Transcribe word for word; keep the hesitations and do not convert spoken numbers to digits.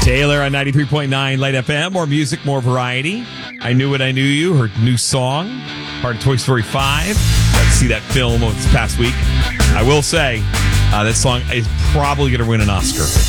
Taylor on ninety-three point nine Light F M. More music, more variety. I Knew What I Knew You, her new song, part of Toy Story five. Got to see that film over this past week. I will say, uh, that song is probably going to win an Oscar.